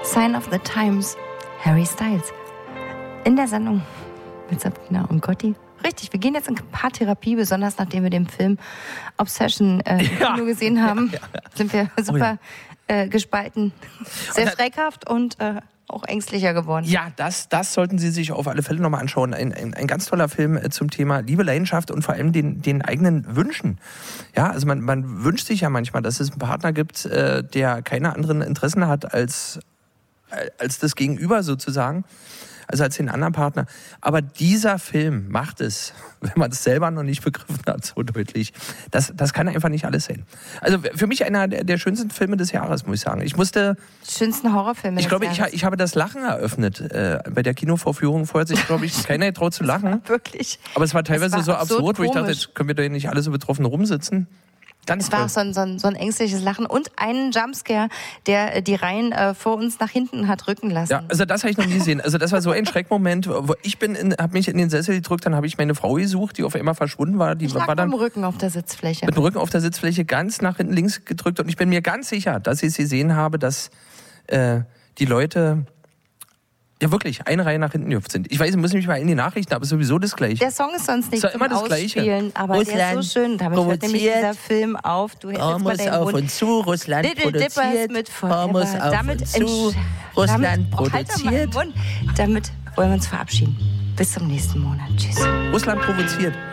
Sign of the Times, Harry Styles. In der Sendung mit Sabrina und Gotti. Richtig, wir gehen jetzt in Paartherapie, besonders nachdem wir den Film Obsession im Kino gesehen haben. Sind wir super gespalten. Sehr schreckhaft und auch ängstlicher geworden. Ja, das sollten Sie sich auf alle Fälle nochmal anschauen. Ein ganz toller Film zum Thema Liebe, Leidenschaft und vor allem den eigenen Wünschen. Ja, also man wünscht sich ja manchmal, dass es einen Partner gibt, der keine anderen Interessen hat als das Gegenüber sozusagen. Also als den anderen Partner. Aber dieser Film macht es, wenn man es selber noch nicht begriffen hat, so deutlich. Das kann einfach nicht alles sein. Also für mich einer der schönsten Filme des Jahres, muss ich sagen. Schönsten Horrorfilme des Jahres. Ich glaube, ich ich habe das Lachen eröffnet bei der Kinovorführung. Vorher hat sich, glaube ich, keiner getraut zu lachen. Wirklich. Aber es war teilweise so absurd, wo ich dachte, komisch. jetzt können wir doch nicht alle so betroffen rumsitzen. Es war auch so ein ängstliches Lachen und einen Jumpscare, der die Reihen vor uns nach hinten hat rücken lassen. Ja, also das habe ich noch nie gesehen. Also das war so ein Schreckmoment, wo ich habe mich in den Sessel gedrückt, dann habe ich meine Frau gesucht, die auf einmal verschwunden war. Die ich lag war dann mit dem Rücken auf der Sitzfläche. Mit dem Rücken auf der Sitzfläche ganz nach hinten links gedrückt und ich bin mir ganz sicher, dass ich es gesehen habe, dass die Leute ja wirklich eine Reihe nach hinten gehüpft sind. Ich weiß, ich muss mich mal in die Nachrichten, aber sowieso das Gleiche. Der Song ist sonst nicht ist zum immer das Ausspielen, Gleiche. aber Russland der ist so schön. Damit hört nämlich dieser Film auf. Du hältst jetzt mal Hormus deinen auf Mund. und zu, Russland Little Dippers produziert. mit Forever. Hormus auf Damit und zu, Russland halt doch mal den produziert. Mund. Damit wollen wir uns verabschieden. Bis zum nächsten Monat. Tschüss. Russland provoziert.